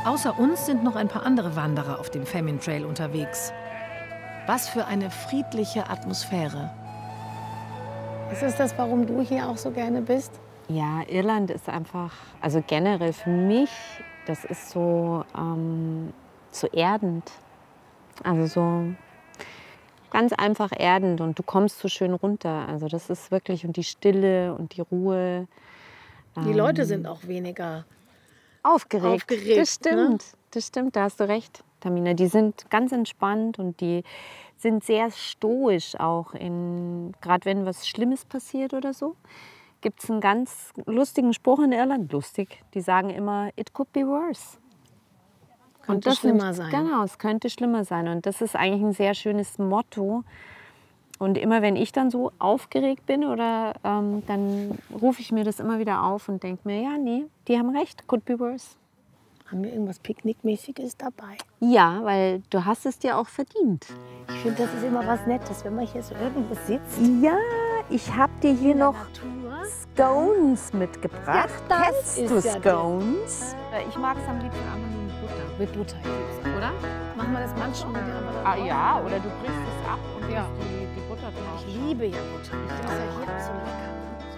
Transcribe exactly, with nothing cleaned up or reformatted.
Außer uns sind noch ein paar andere Wanderer auf dem Famine Trail unterwegs. Was für eine friedliche Atmosphäre. Ist es das, warum du hier auch so gerne bist? Ja, Irland ist einfach, also generell für mich, das ist so, ähm, so erdend. Also so ganz einfach erdend und du kommst so schön runter. Also das ist wirklich, und die Stille und die Ruhe. Die ähm, Leute sind auch weniger aufgeregt. aufgeregt, Das stimmt, ne? das stimmt, da hast du recht, Tamina. Die sind ganz entspannt und die sind sehr stoisch auch, in, gerade wenn was Schlimmes passiert oder so. Gibt es einen ganz lustigen Spruch in Irland, lustig, die sagen immer, it could be worse. Könnte das schlimmer sind, sein. Genau, es könnte schlimmer sein. Und das ist eigentlich ein sehr schönes Motto. Und immer wenn ich dann so aufgeregt bin, oder ähm, dann rufe ich mir das immer wieder auf und denke mir, ja, nee, die haben recht, could be worse. Haben wir irgendwas Picknickmäßiges dabei? Ja, weil du hast es dir auch verdient. Ich finde, das ist immer was Nettes, wenn man hier so irgendwo sitzt. Ja, ich habe dir hier noch Natur. Scones mitgebracht. Ja, das Kennst ist du ja Scones? Ich mag es am liebsten einfach nur mit Butter. Mit Butter, ich lieb's. Oder? Machen wir das manchmal mit der Ah ja, oder du brichst es ab und Ja. lässt die, die Butter drauf. Ich liebe ja Butter. Ich finde das ja hier auch so lecker.